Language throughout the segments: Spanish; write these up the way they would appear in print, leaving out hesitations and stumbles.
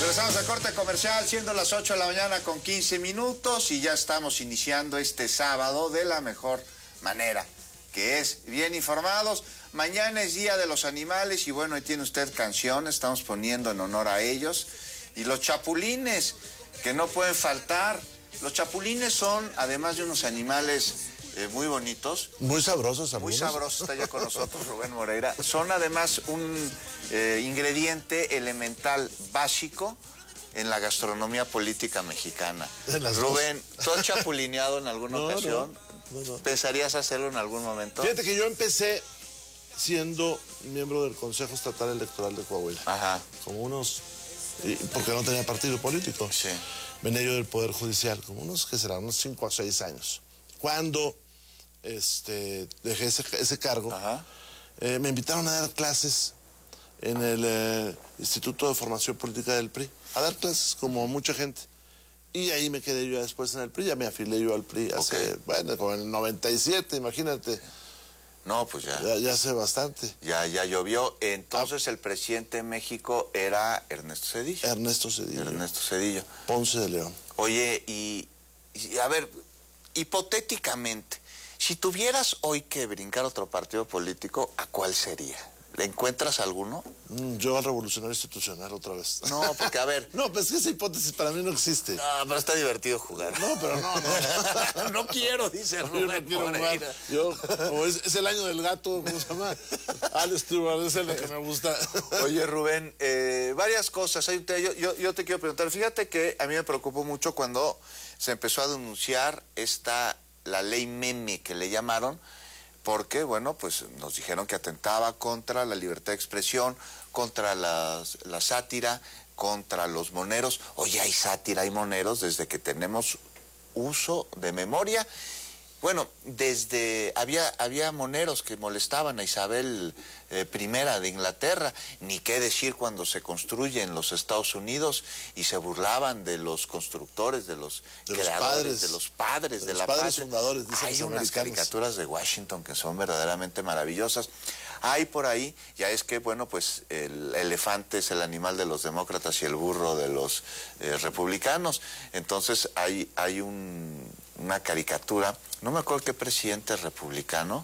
Regresamos al corte comercial, siendo las 8 de la mañana con 15 minutos y ya estamos iniciando este sábado de la mejor manera, que es bien informados. Mañana es Día de los Animales y bueno, ahí tiene usted canciones, estamos poniendo en honor a ellos. Y los chapulines, que no pueden faltar. Los chapulines son, además de unos animales muy bonitos. Muy sabrosos, Muy sabrosos, está ya con nosotros Rubén Moreira. Son además un ingrediente elemental básico en la gastronomía política mexicana. Rubén, ¿tú has chapulineado en alguna ocasión? No. ¿Pensarías hacerlo en algún momento? Fíjate que yo empecé siendo miembro del Consejo Estatal Electoral de Coahuila. Ajá. Como unos... porque no tenía partido político. Sí. Venía yo del Poder Judicial, como unos, ¿qué será? Unos 5 a 6 años. Cuando dejé ese cargo, me invitaron a dar clases en el Instituto de Formación Política del PRI. A dar clases como mucha gente. Y ahí me quedé yo después en el PRI, ya me afilié yo al PRI hace, bueno, como en el 97, imagínate. No, pues ya. Ya hace bastante. Ya llovió. Entonces el presidente de México era Ernesto Zedillo. Ernesto Zedillo. Ponce de León. Oye, y a ver, hipotéticamente, si tuvieras hoy que brincar otro partido político, ¿a cuál sería? ¿Le encuentras alguno? Yo al Revolucionario Institucional otra vez. No, porque a ver... No, pues esa hipótesis para mí no existe. No, pero está divertido jugar. No, pero no. No quiero, dice Rubén. Yo no quiero jugar. Yo, como es el año del gato, ¿cómo se llama? Alex Stewart, es el que me gusta. Oye, Rubén, varias cosas. Yo te quiero preguntar, fíjate que a mí me preocupó mucho cuando se empezó a denunciar la ley meme que le llamaron, porque, bueno, pues nos dijeron que atentaba contra la libertad de expresión, contra la sátira, contra los moneros. Oye, hay sátira, hay moneros desde que tenemos uso de memoria. Bueno, había moneros que molestaban a Isabel I de Inglaterra, ni qué decir cuando se construye en los Estados Unidos y se burlaban de los constructores, de los creadores, de los padres de la patria. Fundadores, dicen. Hay unas caricaturas de Washington que son verdaderamente maravillosas. Hay por ahí, ya es que, bueno, pues el elefante es el animal de los demócratas y el burro de los republicanos. Entonces hay una caricatura, no me acuerdo qué presidente republicano,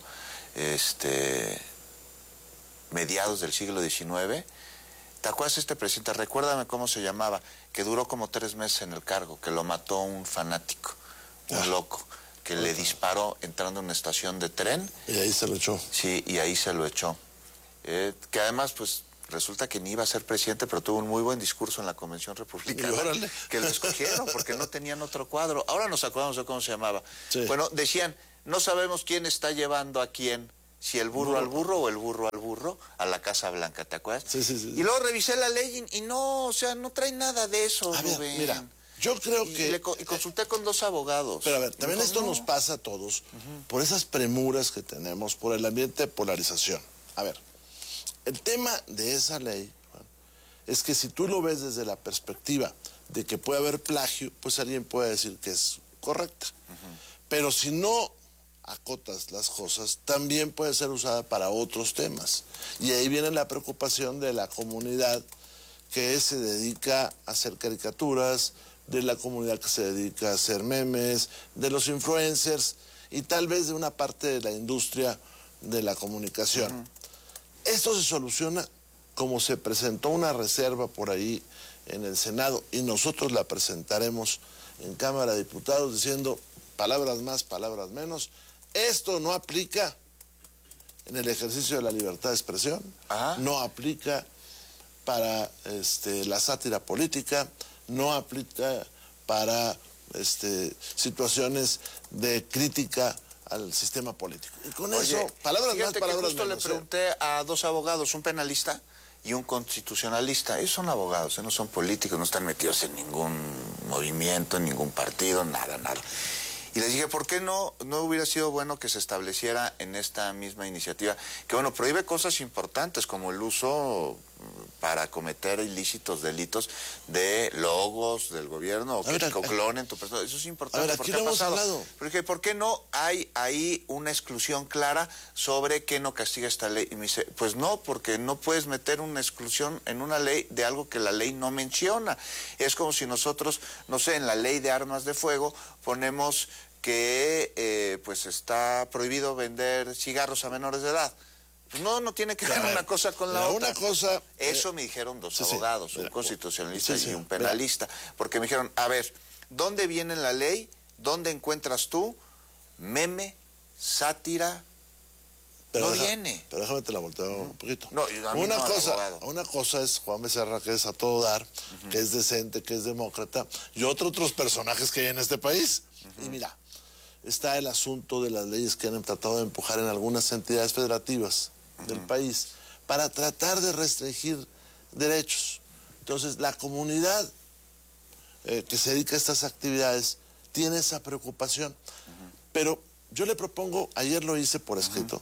mediados del siglo XIX. ¿Te acuerdas de este presidente? Recuérdame cómo se llamaba, que duró como 3 meses en el cargo, que lo mató un fanático, un loco, que le disparó entrando en una estación de tren. Y ahí se lo echó. Sí, y ahí se lo echó. Que además, pues, resulta que ni iba a ser presidente, pero tuvo un muy buen discurso en la Convención Republicana, que lo escogieron porque no tenían otro cuadro. Ahora nos acordamos de cómo se llamaba. Sí. Bueno, decían, no sabemos quién está llevando a quién, si el burro al burro o el burro al burro, a la Casa Blanca, ¿te acuerdas? Sí. Y luego revisé la ley y no, o sea, no trae nada de eso, Rubén. Mira, yo creo que... Y consulté con 2 abogados. Pero a ver, también esto nos pasa a todos por esas premuras que tenemos, por el ambiente de polarización. A ver, el tema de esa ley, Juan, es que si tú lo ves desde la perspectiva de que puede haber plagio, pues alguien puede decir que es correcta. Pero si no acotas las cosas, también puede ser usada para otros temas. Y ahí viene la preocupación de la comunidad que se dedica a hacer caricaturas, de la comunidad que se dedica a hacer memes, de los influencers y tal vez de una parte de la industria de la comunicación. Esto se soluciona como se presentó una reserva por ahí en el Senado y nosotros la presentaremos en Cámara de Diputados diciendo palabras más, palabras menos. Esto no aplica en el ejercicio de la libertad de expresión, no aplica para la sátira política, no aplica para situaciones de crítica al sistema político. Y con eso, palabras más, palabras menos. Le pregunté a 2 abogados, un penalista y un constitucionalista. Ellos son abogados, no son políticos, no están metidos en ningún movimiento, en ningún partido, nada. Y les dije, ¿por qué no hubiera sido bueno que se estableciera en esta misma iniciativa? Que, bueno, prohíbe cosas importantes como el uso para cometer ilícitos, delitos de logos del gobierno o que clonen tu persona. Eso es importante. A ver, porque ha pasado. Porque ¿por qué no hay ahí una exclusión clara sobre qué no castiga esta ley? Y me dice, pues no, porque no puedes meter una exclusión en una ley de algo que la ley no menciona. Es como si nosotros, no sé, en la ley de armas de fuego ponemos que pues está prohibido vender cigarros a menores de edad. No tiene que ver una cosa con la otra. Una cosa... Eso me dijeron dos abogados, un constitucionalista y un penalista, porque me dijeron, a ver, ¿dónde viene en la ley? ¿Dónde encuentras tú meme, sátira? No viene. Pero déjame te la volteo un poquito. No, una cosa es Juan Becerra, que es a todo dar, que es decente, que es demócrata, y otros personajes que hay en este país. Y mira, está el asunto de las leyes que han tratado de empujar en algunas entidades federativas del país para tratar de restringir derechos. Entonces, la comunidad que se dedica a estas actividades tiene esa preocupación. Pero yo le propongo, ayer lo hice por escrito,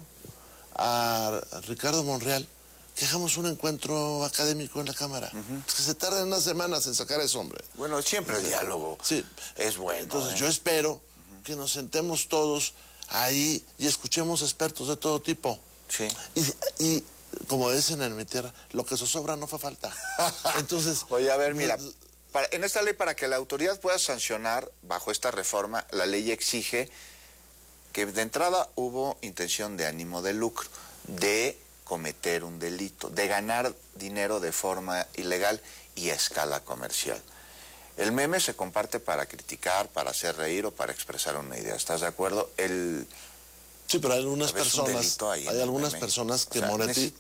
a Ricardo Monreal, que hagamos un encuentro académico en la Cámara. Es que se tardan unas semanas en sacar ese hombre. Bueno, siempre el diálogo es bueno. Entonces, yo espero que nos sentemos todos ahí y escuchemos expertos de todo tipo. Sí. Y como dicen en mi tierra, lo que zozobra no fa falta. Entonces... Oye, a ver, mira, en esta ley, para que la autoridad pueda sancionar bajo esta reforma, la ley exige que de entrada hubo intención de ánimo de lucro, de cometer un delito, de ganar dinero de forma ilegal y a escala comercial. El meme se comparte para criticar, para hacer reír o para expresar una idea. ¿Estás de acuerdo? Sí, pero hay algunas personas que monetizan.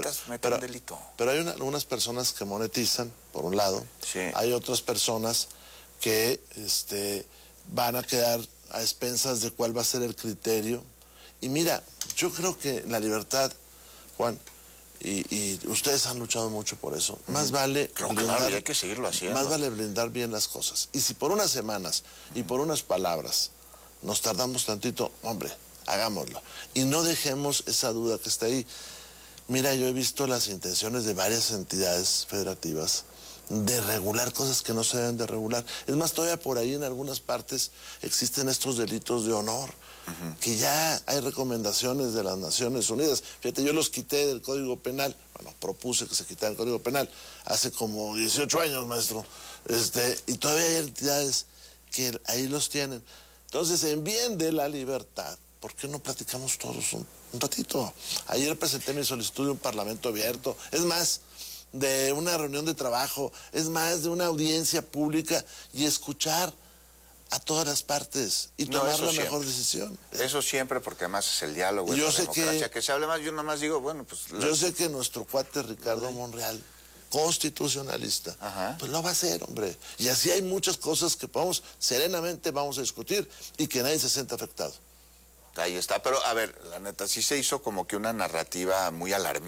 Pero hay algunas personas que monetizan, por un lado. Sí. Hay otras personas que van a quedar a expensas de cuál va a ser el criterio. Y mira, yo creo que la libertad, Juan, y ustedes han luchado mucho por eso, más vale hay que seguirlo haciendo. Más vale blindar bien las cosas. Y si por unas semanas y por unas palabras nos tardamos tantito, hombre, hagámoslo. Y no dejemos esa duda que está ahí. Mira, yo he visto las intenciones de varias entidades federativas de regular cosas que no se deben de regular. Es más, todavía por ahí en algunas partes existen estos delitos de honor, que ya hay recomendaciones de las Naciones Unidas. Fíjate, yo los quité del Código Penal, bueno, propuse que se quitara el Código Penal hace como 18 años, maestro, y todavía hay entidades que ahí los tienen. Entonces, en bien de la libertad, ¿por qué no platicamos todos un ratito? Ayer presenté mi solicitud de un parlamento abierto, es más, de una reunión de trabajo, es más, de una audiencia pública y escuchar a todas las partes y tomar la mejor decisión. Eso siempre, porque además es el diálogo, es la democracia, que se hable más. Yo nada más digo, bueno, pues... Yo sé que nuestro cuate Ricardo Monreal, constitucionalista, pues lo va a hacer, hombre. Y así hay muchas cosas que serenamente vamos a discutir y que nadie se sienta afectado. Ahí está, pero a ver, la neta, sí se hizo como que una narrativa muy alarmista.